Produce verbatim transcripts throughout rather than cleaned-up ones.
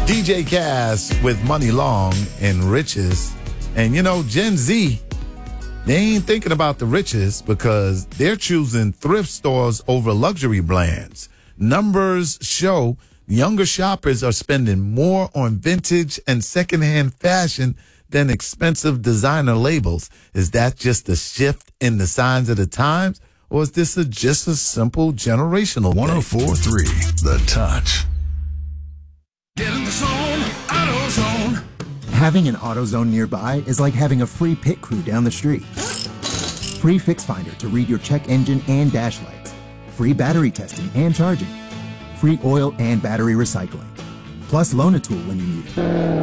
D J Cass with Money Long and Riches. And you know, Gen Z, they ain't thinking about the riches because they're choosing thrift stores over luxury brands. Numbers show younger shoppers are spending more on vintage and secondhand fashion than expensive designer labels. Is that just a shift in the signs of the times, or is this a, just a simple generational one oh four point three The Touch. Get in the zone, AutoZone. Having an AutoZone nearby is like having a free pit crew down the street. Free Fix Finder to read your check engine and dash lights. Free battery testing and charging. Free oil and battery recycling. Plus loan a tool when you need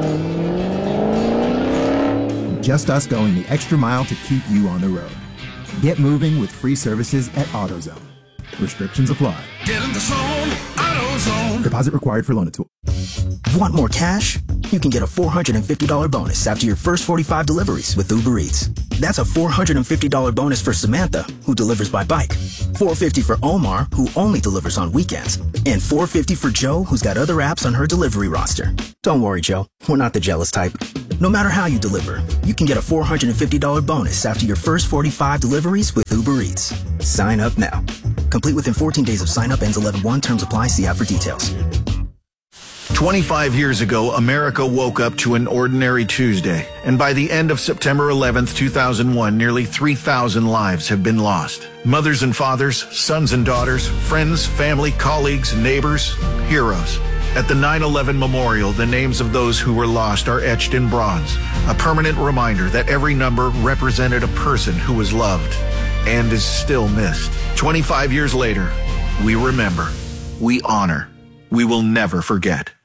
it. Just us going the extra mile to keep you on the road. Get moving with free services at AutoZone. Restrictions apply. Get in the zone, AutoZone. Deposit required for loan a tool. Want more cash? You can get a four hundred fifty dollars bonus after your first forty-five deliveries with Uber Eats. That's a four hundred fifty dollars bonus for Samantha, who delivers by bike, four hundred fifty dollars for Omar, who only delivers on weekends, and four hundred fifty dollars for Joe, who's got other apps on her delivery roster. Don't worry, Joe. We're not the jealous type. No matter how you deliver, you can get a four hundred fifty dollars bonus after your first forty-five deliveries with Uber Eats. Sign up now. Complete within fourteen days of sign up. Ends eleven one. Terms apply. See app for details. twenty-five years ago, America woke up to an ordinary Tuesday, and by the end of September eleventh, two thousand one, nearly three thousand lives have been lost. Mothers and fathers, sons and daughters, friends, family, colleagues, neighbors, heroes. At the nine eleven Memorial, the names of those who were lost are etched in bronze, a permanent reminder that every number represented a person who was loved and is still missed. twenty-five years later, we remember, we honor, we will never forget.